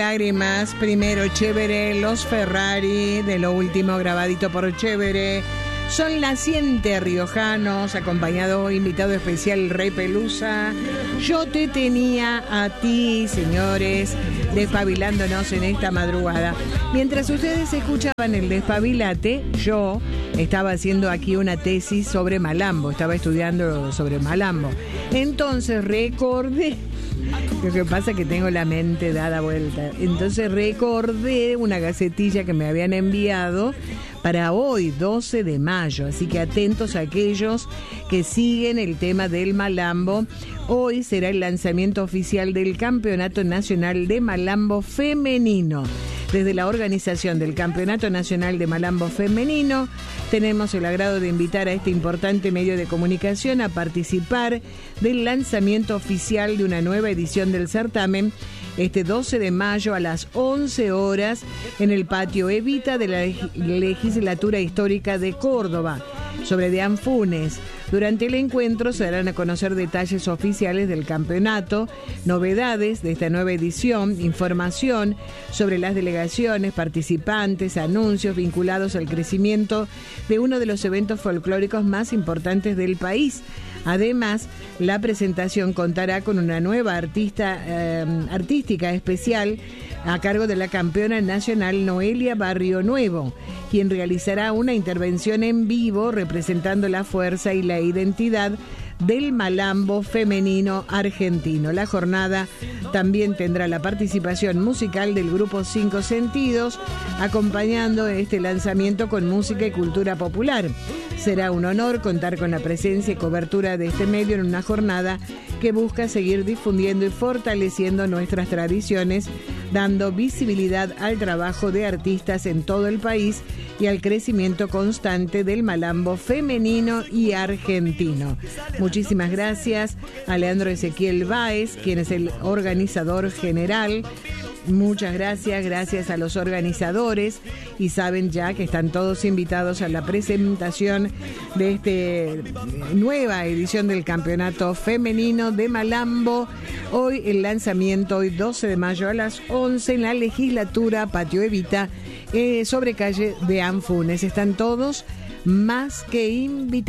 lágrimas. Primero Chévere, Los Ferrari, de lo último grabadito por Chévere. Son Naciente Riojanos, acompañado, invitado especial Rey Pelusa. Yo te tenía a ti, señores, despabilándonos en esta madrugada. Mientras ustedes escuchaban el despabilate, yo estaba haciendo aquí una tesis sobre Malambo, estaba estudiando sobre Malambo. Entonces recordé, lo que pasa es que tengo la mente dada vuelta, entonces recordé una gacetilla que me habían enviado para hoy, 12 de mayo, así que atentos a aquellos que siguen el tema del Malambo. Hoy será el lanzamiento oficial del Campeonato Nacional de Malambo Femenino. Desde la organización del Campeonato Nacional de Malambo Femenino, tenemos el agrado de invitar a este importante medio de comunicación a participar del lanzamiento oficial de una nueva edición del certamen, este 12 de mayo a las 11 horas en el patio Evita de la Legislatura Histórica de Córdoba, sobre de Anfunes. Durante el encuentro se darán a conocer detalles oficiales del campeonato, novedades de esta nueva edición, información sobre las delegaciones, participantes, anuncios vinculados al crecimiento de uno de los eventos folclóricos más importantes del país. Además, la presentación contará con una nueva artística especial a cargo de la campeona nacional Noelia Barrio Nuevo, quien realizará una intervención en vivo representando la fuerza y la identidad del Malambo femenino argentino. La jornada también tendrá la participación musical del grupo Cinco Sentidos, acompañando este lanzamiento con música y cultura popular. Será un honor contar con la presencia y cobertura de este medio en una jornada que busca seguir difundiendo y fortaleciendo nuestras tradiciones, dando visibilidad al trabajo de artistas en todo el país y al crecimiento constante del Malambo femenino y argentino. Muchísimas gracias a Leandro Ezequiel Báez, quien es el organizador general. Muchas gracias a los organizadores, y saben ya que están todos invitados a la presentación de esta nueva edición del Campeonato Femenino de Malambo. Hoy el lanzamiento, hoy 12 de mayo a las 11 en la Legislatura Patio Evita, sobre calle de Anfunes. Están todos más que invitados.